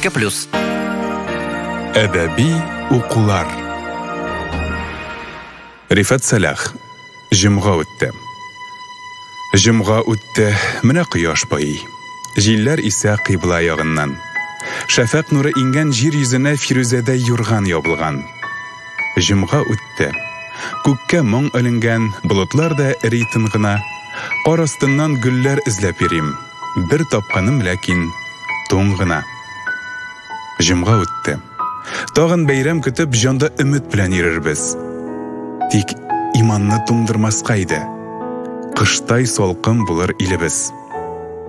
92+. Әдәби укулар. Рифат Салах. Җомга үтте. Җомга үтте, менә кояш баый. Җилләр исә кыйбла ягыннан. Шәфәк нуры ингән җир йөзенә фирүзәдә юрган ябылган. Җомга үтте. Күккә моң эленгән, болытлар да эрейтен гына. Кар астыннан гөлләр эзләп йөрим. Бер тапканым, ләкин туң гына. Җомга үтте. Тагын бәйрәм көтеп, җанда өмет белән йөрербез. Тик иманны туңдырмаска иде. Кыштай салкын булыр илебез.